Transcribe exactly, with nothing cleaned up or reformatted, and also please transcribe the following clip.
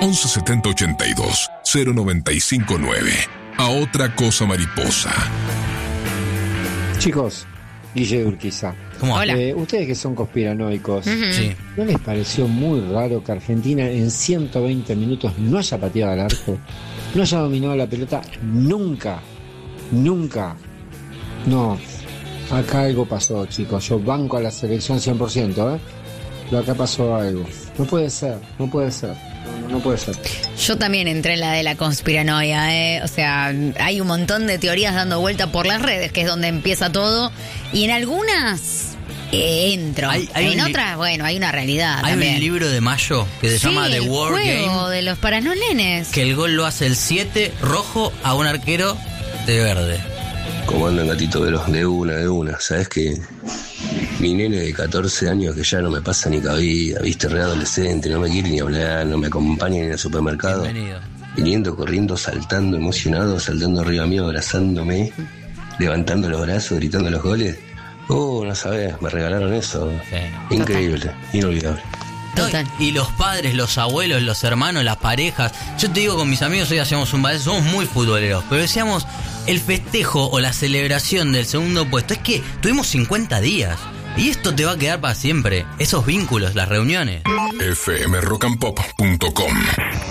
once setenta ochenta y dos cero noventa y cinco nueve. A otra cosa mariposa. Chicos, Guille Urquiza. ¿Cómo? Hola. Eh, ustedes que son conspiranoicos, Ujú. Sí. ¿no les pareció muy raro que Argentina en ciento veinte minutos no haya pateado al arco? No haya dominado la pelota nunca. Nunca. No. Acá algo pasó, chicos. Yo banco a la selección cien por ciento, ¿eh? Pero acá pasó algo. No puede ser, no puede ser. No, no puede ser. Yo también entré en la de la conspiranoia, ¿eh? O sea, hay un montón de teorías dando vuelta por las redes, que es donde empieza todo. Y en algunas eh, entro. Hay- hay en un li- otras, bueno, hay una realidad Hay también. un libro de Mayo que se Sí, llama The el War juego Game, de los para no nenes. que el gol lo hace el siete rojo a un arquero de verde. ¿Cómo andan, gatito veloz? De una, de una. ¿Sabes que mi nene de catorce años que ya no me pasa ni cabida, viste, readolescente, no me quiere ni hablar, no me acompaña ni al supermercado? Bienvenido. Viniendo, corriendo, saltando, emocionado, saltando arriba mío, abrazándome, levantando los brazos, gritando los goles. Oh, no sabes, me regalaron eso. Sí. Increíble, inolvidable. No, Total. y los padres, los abuelos, los hermanos, las parejas. Yo te digo, con mis amigos hoy hacíamos un balance, somos muy futboleros, pero decíamos, el festejo o la celebración del segundo puesto es que tuvimos cincuenta días. Y esto te va a quedar para siempre. Esos vínculos, las reuniones. f m rock and pop punto com